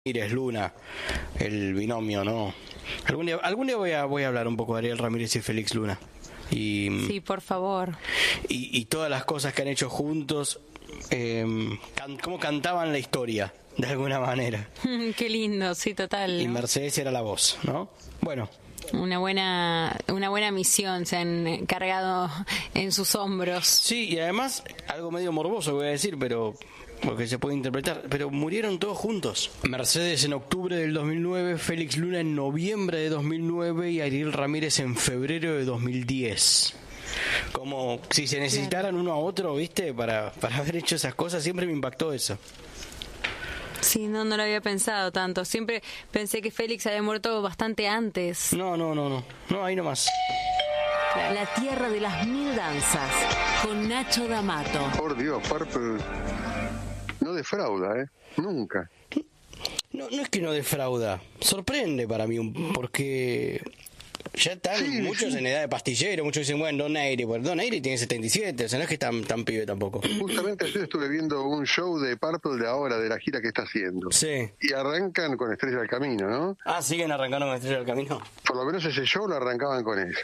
Ramírez, Luna, el binomio, ¿no? Algún día voy a hablar un poco de Ariel Ramírez y Félix Luna. Sí, por favor. Y todas las cosas que han hecho juntos, cómo cantaban la historia, de alguna manera. Qué lindo, sí, total. Y Mercedes era la voz, ¿no? Bueno. Una buena misión se han cargado en sus hombros. Sí, y además, algo medio morboso voy a decir, pero porque se puede interpretar, pero murieron todos juntos. Mercedes en octubre del 2009, Félix Luna en noviembre de 2009 y Ariel Ramírez en febrero de 2010. Como si se necesitaran uno a otro, ¿viste? Para haber hecho esas cosas, siempre me impactó eso. Sí, no lo había pensado tanto. Siempre pensé que Félix había muerto bastante antes. No, ahí nomás. La tierra de las mil danzas, con Nacho D'Amato. Por Dios, Purple no defrauda, nunca. No es que no defrauda, sorprende para mí, porque ya están muchos en edad de pastillero, muchos dicen, bueno, Don Aire, pues Don Aire tiene 77, o sea, no es que es tan pibe tampoco. Justamente ayer estuve viendo un show de Purple de ahora, de la gira que está haciendo. Sí. Y arrancan con Estrella del Camino, ¿no? Ah, ¿siguen arrancando con Estrella del Camino? Por lo menos ese show lo arrancaban con eso.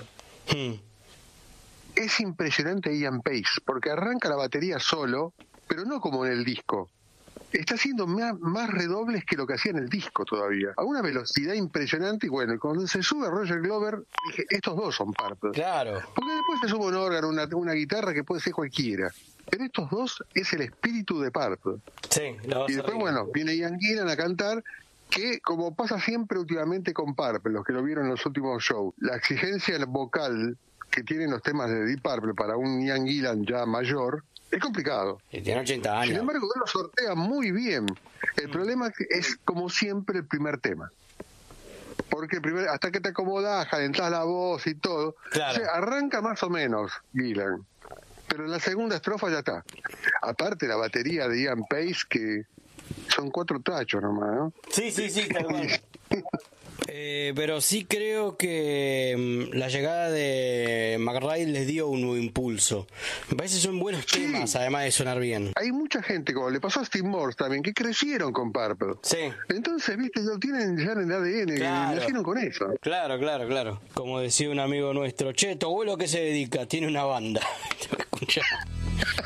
Es impresionante Ian Pace, porque arranca la batería solo, pero no como en el disco. Está haciendo más redobles que lo que hacía en el disco todavía. A una velocidad impresionante. Y bueno, cuando se sube Roger Glover, dije, estos dos son Purple. Claro. Porque después se sube un órgano, una guitarra que puede ser cualquiera. Pero estos dos es el espíritu de Purple. Sí, y después, bueno, viene Ian Gillan a cantar, que como pasa siempre últimamente con Purple, los que lo vieron en los últimos shows, la exigencia vocal que tienen los temas de Deep Purple para un Ian Gillan ya mayor, es complicado. Y tiene 80 años. Sin embargo, él lo sortea muy bien. El problema es, como siempre, el primer tema. Porque hasta que te acomodas, calentás la voz y todo. Claro. O sea, arranca más o menos Gillan. Pero en la segunda estrofa ya está. Aparte la batería de Ian Pace, que son 4 tachos nomás, ¿no? Sí, tal cual. Pero sí creo que la llegada de McRae les dio un nuevo impulso. Me parece que son buenos temas, además de sonar bien. Hay mucha gente, como le pasó a Steve Morse también, que crecieron con Purple. Sí. Entonces, viste, lo tienen ya en el ADN, Claro. nacieron con eso. Claro. Como decía un amigo nuestro, che, tu abuelo, ¿qué se dedica? Tiene una banda. Te voy a escuchar.